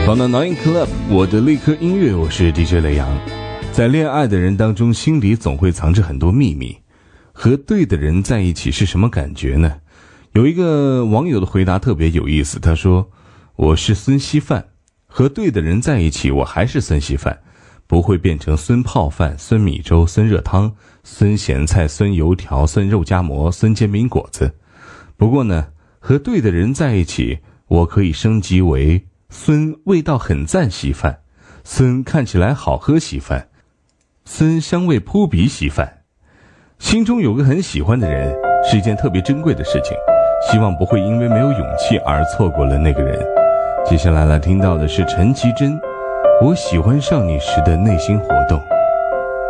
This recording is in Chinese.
放到 Nine Club， 我的立刻音乐，我是 DJ 雷阳。在恋爱的人当中，心里总会藏着很多秘密。和对的人在一起是什么感觉呢？有一个网友的回答特别有意思，他说：我是孙稀饭，和对的人在一起，我还是孙稀饭，不会变成孙泡饭、孙米粥、孙热汤、孙咸菜、孙油条、孙肉夹馍、孙煎饼果子。不过呢，和对的人在一起，我可以升级为孙味道很赞稀饭，孙看起来好喝稀饭，孙香味扑鼻稀饭。心中有个很喜欢的人是一件特别珍贵的事情，希望不会因为没有勇气而错过了那个人。接下来听到的是陈绮贞，我喜欢上你时的内心活动。